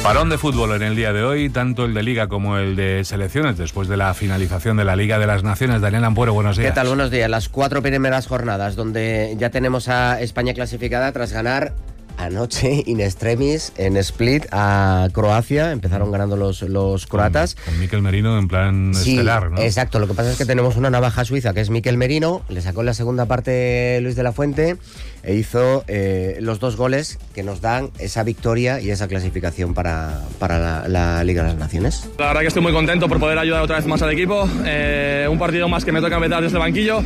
Parón de fútbol en el día de hoy, tanto el de Liga como el de selecciones, después de la finalización de la Liga de las Naciones. Daniel Ampuero, buenos días. ¿Qué tal? Buenos días. Las 4 primeras jornadas, donde ya tenemos a España clasificada tras ganar anoche in extremis en Split a Croacia. Empezaron ganando los croatas. Con Mikel Merino en plan estelar, ¿no? Exacto. Lo que pasa es que tenemos una navaja suiza que es Mikel Merino. Le sacó en la segunda parte Luis de la Fuente e hizo los 2 goles que nos dan esa victoria y esa clasificación para la Liga de las Naciones. La verdad que estoy muy contento por poder ayudar otra vez más al equipo. Un partido más que me toca empezar desde el banquillo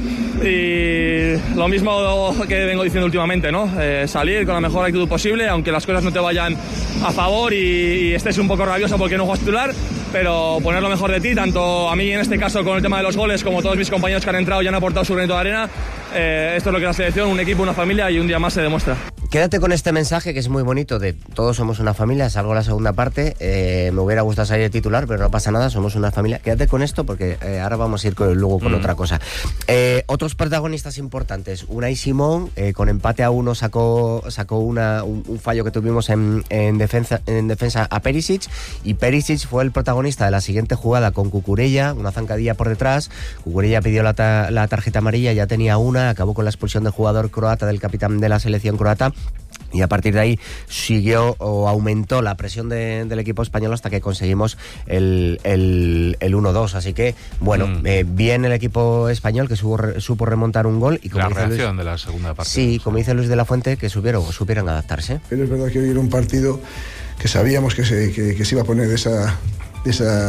y lo mismo que vengo diciendo últimamente, ¿no? Salir con la mejor actitud posible, aunque las cosas no te vayan a favor y estés un poco rabioso porque no juegas titular, pero poner lo mejor de ti, tanto a mí en este caso con el tema de los goles como todos mis compañeros que han entrado y han aportado su granito de arena. Esto es lo que es la selección, un equipo, una familia, y un día más se demuestra. Quédate con este mensaje que es muy bonito de todos somos una familia. Salgo la segunda parte, me hubiera gustado salir de titular, pero no pasa nada, somos una familia. Quédate con esto porque ahora vamos a ir luego con otra cosa. Otros protagonistas importantes. Unai Simón, con empate a 1 sacó un fallo que tuvimos en defensa a Perisic, y Perisic fue el protagonista de la siguiente jugada con Cucurella, una zancadilla por detrás. Cucurella pidió la tarjeta amarilla, ya tenía una, acabó con la expulsión del jugador croata, del capitán de la selección croata. Y a partir de ahí siguió o aumentó la presión del equipo español hasta que conseguimos el 1-2. Así que, bueno, bien el equipo español que supo remontar un gol. Y como la dice reacción Luis, de la segunda parte. Sí, como dice Luis de la Fuente, que supieron adaptarse. Pero es verdad que hoy era un partido que sabíamos que se iba a poner con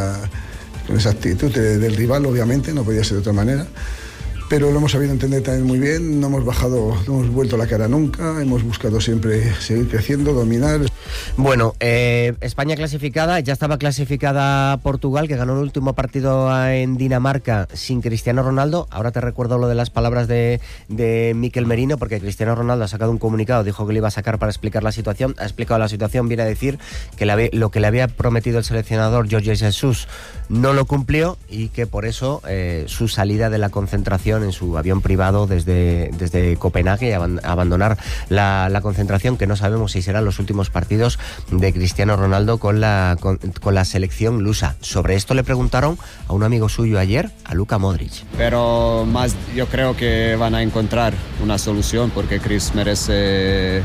esa actitud del rival, obviamente, no podía ser de otra manera. Pero lo hemos sabido entender también muy bien, no hemos vuelto la cara nunca, hemos buscado siempre seguir creciendo, dominar. Bueno, España clasificada, ya estaba clasificada Portugal, que ganó el último partido en Dinamarca sin Cristiano Ronaldo. Ahora te recuerdo lo de las palabras de Mikel Merino, porque Cristiano Ronaldo ha sacado un comunicado, dijo que lo iba a sacar para explicar la situación, ha explicado la situación, viene a decir que lo que le había prometido el seleccionador Jorge Jesus no lo cumplió y que por eso su salida de la concentración en su avión privado desde Copenhague y abandonar la concentración, que no sabemos si serán los últimos partidos de Cristiano Ronaldo con la selección lusa. Sobre esto le preguntaron a un amigo suyo ayer, a Luka Modric. Pero más yo creo que van a encontrar una solución, porque Chris merece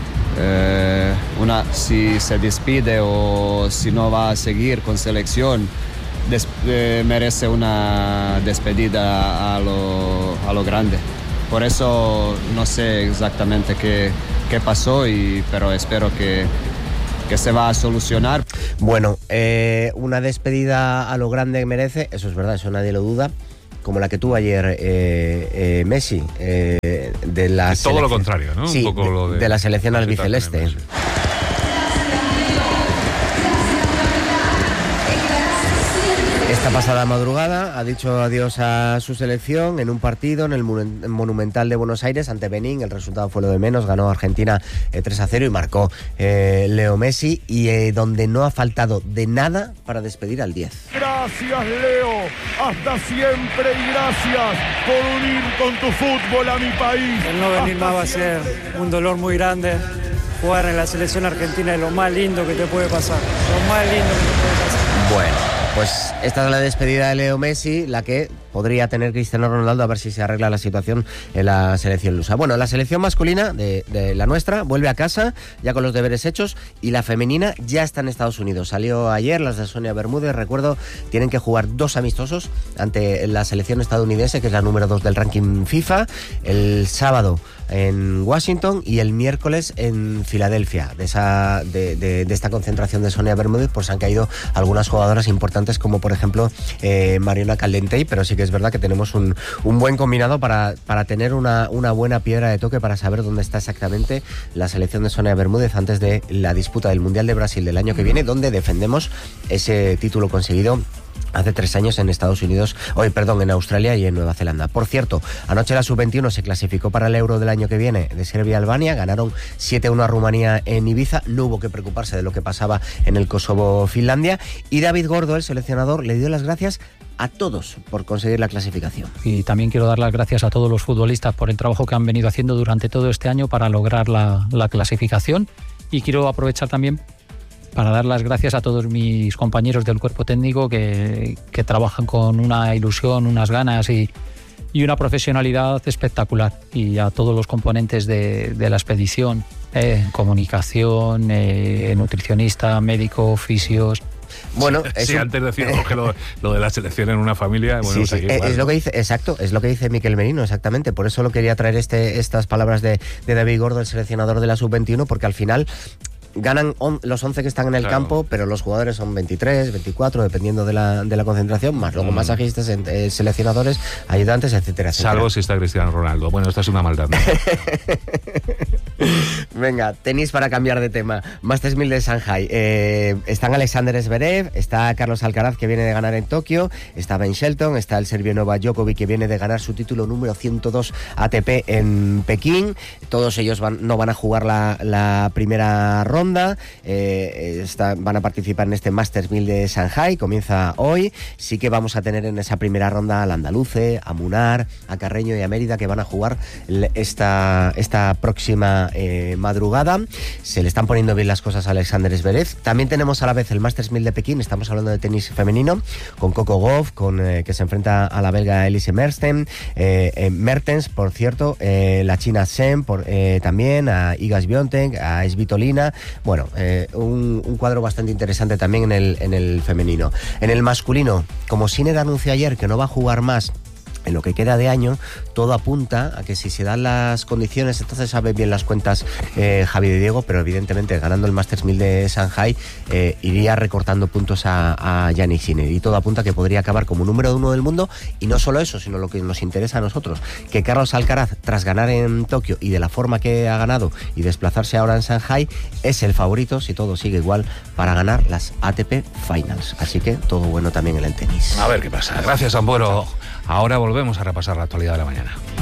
si se despide o si no va a seguir con selección, merece una despedida a lo grande. Por eso no sé exactamente qué pasó, pero espero que se va a solucionar. Bueno, una despedida a lo grande merece, eso es verdad, eso nadie lo duda, como la que tuvo ayer Messi, de la todo selección, lo contrario, ¿no? Sí, un poco lo de la selección albiceleste. Esta pasada madrugada ha dicho adiós a su selección en un partido en el Monumental de Buenos Aires ante Benín. El resultado fue lo de menos, ganó Argentina 3-0 y marcó Leo Messi, y donde no ha faltado de nada para despedir al 10. Gracias, Leo, hasta siempre, y gracias por unir con tu fútbol a mi país. El no venir más va a ser un dolor muy grande. Jugar en la selección argentina es lo más lindo que te puede pasar, lo más lindo que te puede pasar. Bueno, pues esta es la despedida de Leo Messi, la que podría tener Cristiano Ronaldo, a ver si se arregla la situación en la selección lusa. Bueno, la selección masculina de la nuestra vuelve a casa, ya con los deberes hechos, y la femenina ya está en Estados Unidos. Salió ayer, las de Sonia Bermúdez, recuerdo, tienen que jugar 2 amistosos ante la selección estadounidense, que es la número 2 del ranking FIFA, el sábado en Washington y el miércoles en Filadelfia. De esta concentración de Sonia Bermúdez pues han caído algunas jugadoras importantes, como por ejemplo Mariona Caldentey, pero sí que es verdad que tenemos un buen combinado para tener una buena piedra de toque para saber dónde está exactamente la selección de Sonia Bermúdez antes de la disputa del Mundial de Brasil del año que viene, donde defendemos ese título conseguido hace 3 años en en Australia y en Nueva Zelanda. Por cierto, anoche la Sub-21 se clasificó para el Euro del año que viene de Serbia-Albania, ganaron 7-1 a Rumanía en Ibiza, no hubo que preocuparse de lo que pasaba en el Kosovo-Finlandia, y David Gordo, el seleccionador, le dio las gracias a todos por conseguir la clasificación. Y también quiero dar las gracias a todos los futbolistas por el trabajo que han venido haciendo durante todo este año para lograr la clasificación, y quiero aprovechar también para dar las gracias a todos mis compañeros del cuerpo técnico que trabajan con una ilusión, unas ganas y una profesionalidad espectacular, y a todos los componentes de la expedición, comunicación, nutricionista, médico, fisios. Bueno, sí, antes decíamos que lo de la selección en una familia, bueno, sí, es lo que dice, exacto, es lo que dice Miquel Merino, exactamente. Por eso lo quería traer estas palabras de David Gordo, el seleccionador de la sub-21, porque al final ganan los 11 que están en el campo, pero los jugadores son 23, 24, dependiendo de la concentración, más luego masajistas, seleccionadores, ayudantes, etcétera, etcétera. Salvo si está Cristiano Ronaldo. Bueno, esto es una maldad, ¿no? Venga, tenis para cambiar de tema. Masters 1000 de Shanghai. Están Alexander Zverev, está Carlos Alcaraz, que viene de ganar en Tokio, está Ben Shelton, está el serbio Novak Djokovic, que viene de ganar su título número 102 ATP en Pekín. Todos ellos no van a jugar la primera ronda. Van a participar en este Masters 1000 de Shanghai, comienza hoy. Sí que vamos a tener en esa primera ronda al Andaluce, a Munar, a Carreño y a Mérida, que van a jugar esta próxima madrugada. Se le están poniendo bien las cosas a Alexander Zverev. También tenemos a la vez el Masters 1000 de Pekín. Estamos hablando de tenis femenino, con Coco Gauff, que se enfrenta a la belga Elise Mertens, por cierto, la china Shen, también a Iga Świątek, a Svitolina. Bueno, un cuadro bastante interesante también en el femenino. En el masculino, como Sinner anunció ayer que no va a jugar más en lo que queda de año, todo apunta a que si se dan las condiciones, entonces saben bien las cuentas Javi de Diego, pero evidentemente ganando el Masters 1000 de Shanghai iría recortando puntos a Jannik Sinner, y todo apunta a que podría acabar como número 1 del mundo. Y no solo eso, sino lo que nos interesa a nosotros, que Carlos Alcaraz, tras ganar en Tokio y de la forma que ha ganado y desplazarse ahora en Shanghai, es el favorito, si todo sigue igual, para ganar las ATP Finals. Así que todo bueno también en el tenis. A ver qué pasa. Gracias, Ambuero. Ahora volvemos a repasar la actualidad de la mañana.